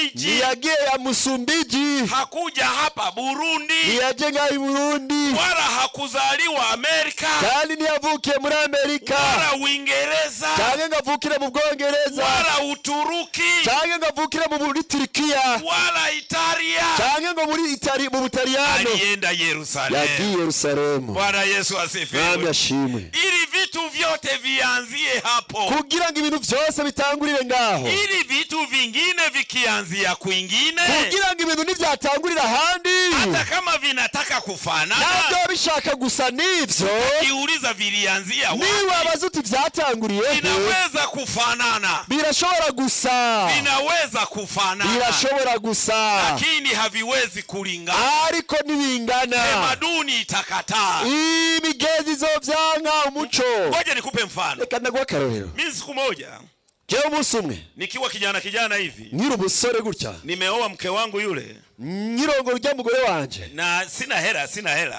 Niyagiye ya Msumbiji. Hakuja hapa Burundi. Niyajenga i Burundi. Wala hakuzaliwa Amerika. Kandi niyavukiye muri Amerika. Wala Uingereza. Cyangwa ngavukire mu Bwongereza. Wala Uturuki. Cyangwa ngavukire mu Turkiya. Wala Italia. Cyangwa ngo muri Italia mu Butaliyano. Alienda Yerusalemu. Yagiye Yerusalemu. Bwana Yesu asifiwe. Nami ashimwe. Ili vitu vyote vianzie hapo. Kugira ngo ibintu byose bitangurire ngaho. Ili vitu vingine vikianzia kwingine. Kugira ngo ibintu nivyatangurira handi. Hata kama vinataka kufanana. Nabyo bishaka gusa nivyo. Kiuliza vilianzia wapi? Niwe abazuti vyatanguriye. Vinaweza kufanana. Birashobora gusa. Vinaweza kufanana. Birashobora gusa. Lakini haviwezi kulingana. Ariko nibingana. Tamaduni itakataa. Imigezi zovyanka umuco. Ngoja nikupe mfano. Reka ndaguha akarorero. Mimi siku moja jewe umunsi umwe nikiwa kijana hivi, nkiri umusore gutya, nimeoa mke wangu yule, nyirongo rya mugore wanje, na sina hela